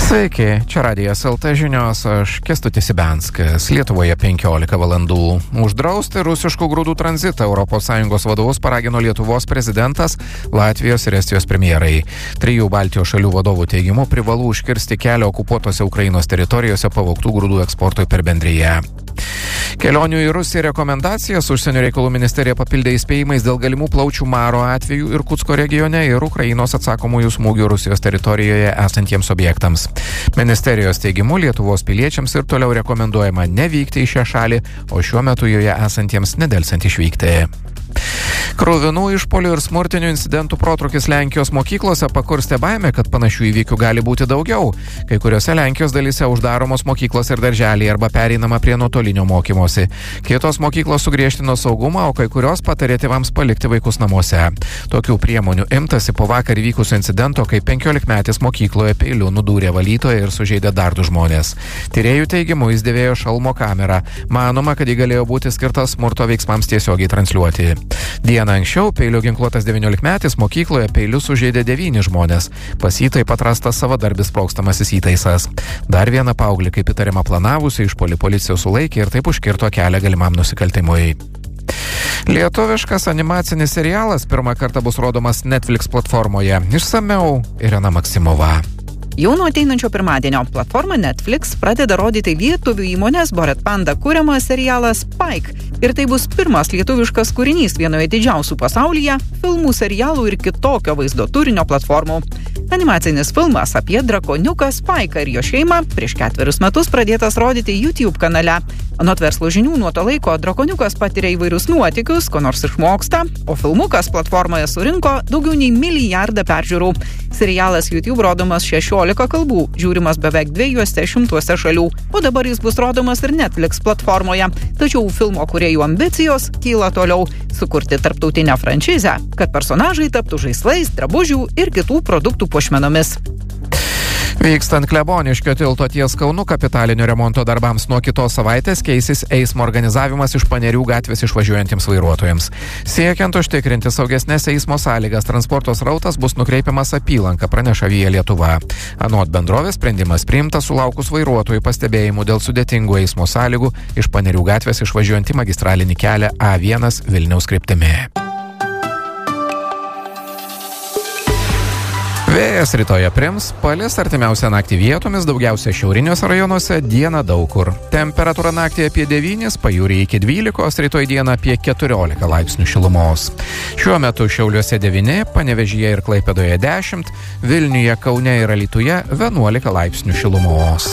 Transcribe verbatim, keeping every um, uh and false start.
Sveiki, čia Radijas el te žinios, aš Kęstutis Ibenskas. Lietuvoje penkiolika valandų. Uždrausti rusiškų grūdų tranzitą Europos Sąjungos vadovus paragino Lietuvos prezidentas, Latvijos ir Estijos premjerai. Trijų Baltijos šalių vadovų teigimu privalu užkirsti kelią okupuotose Ukrainos teritorijose pavogtų grūdų eksportui per bendriją. Kelionių į Rusiją rekomendacijas užsienio reikalų ministerija papildė įspėjimais dėl galimų plaučių maro atvejų Irkutsko regione ir Ukrainos atsakomųjų smūgių Rusijos teritorijoje esantiems objektams. Ministerijos teigimu Lietuvos piliečiams ir toliau rekomenduojama nevykti į šią šalį, o šiuo metu joje esantiems nedelsiant išvykti. Kruvinų išpuolių ir smurtinių incidentų protrūkis Lenkijos mokyklose pakurstė baimę, kad panašių įvykių gali būti daugiau. Kai kuriuose Lenkijos dalyse uždaromos mokyklos ir darželiai arba pereinama prie nuotolinio mokymosi. Kitos mokyklos sugriežtino saugumą, o kai kurios patarė tėvams palikti vaikus namuose. Tokių priemonių imtasi po vakar įvykusio incidento, kai penkiolikmetis mokykloje peiliu nudūrė valytoją ir sužeidė dar du žmonės. Tyrėjų teigimu jis dėvėjo šalmo kamerą. Manoma, kad ji galėjo būti skirtas smurto veiksmams tiesiogiai transliuoti. Dieną anksčiau peiliu ginkluotas devyniolikmetis mokykloje peiliu sužeidė devyni žmonės. Pas jį taip pat rastas savadarbis sprogstamasis įtaisas. Dar vieną paauglį, kaip įtariama planavusi, išpuolį policijos sulaikė ir taip užkirto kelią galimam nusikaltimui. Lietuviškas animacinis serialas pirmą kartą bus rodomas Netflix platformoje. Išsamiau Irena Maksimova. Jau nuo ateinančio pirmadienio platforma Netflix pradeda rodyti lietuvių įmonės Bored Panda kuriamą serialą Spike. Ir tai bus pirmas lietuviškas kūrinys vienoje didžiausių pasaulyje filmų, serialų ir kitokio vaizdo turinio platformų. Animacinis filmas apie drakoniuką Spike'ą ir jo šeimą prieš ketverius metus pradėtas rodyti YouTube kanale. Anot verslo žinių, nuo to laiko drakoniukas patiria įvairius nuotykius, ko nors išmoksta, o filmukas platformoje surinko daugiau nei milijardą peržiūrų. Serialas YouTube rodomas šešiolika kalbų, žiūrimas beveik dviejuose šimtuose šalių, o dabar jis bus rodomas ir Netflix platformoje. Tačiau filmo kūrėjų ambicijos kyla toliau – sukurti tarptautinę franšizę, kad personažai taptų žaislais, drabužių ir kitų produktų puošmenomis. Vykstant Kleboniškio tilto ties Kaunu kapitalinio remonto darbams nuo kitos savaitės keisis eismo organizavimas iš Panerių gatvės išvažiuojantiems vairuotojams. Siekiant užtikrinti saugesnes eismo sąlygas, transporto srautas bus nukreipiamas apylanka, praneša Via Lietuva. Anot bendrovės sprendimas priimtas sulaukus vairuotojų pastebėjimų dėl sudėtingų eismo sąlygų iš Panerių gatvės išvažiuojantį magistralinį kelią A vienas Vilniaus kryptimi. Vėjas rytoje prims, palis artimiausią naktį vietomis, daugiausia šiauriniuose rajonuose, dieną daug kur. Temperatūra naktį apie devynis, pajūryje iki dvylikos, rytoj dieną apie keturiolika laipsnių šilumos. Šiuo metu Šiauliuose devyni, Panevėžyje ir Klaipėdoje dešimt, Vilniuje, Kaune ir Alytuje vienuolika laipsnių šilumos.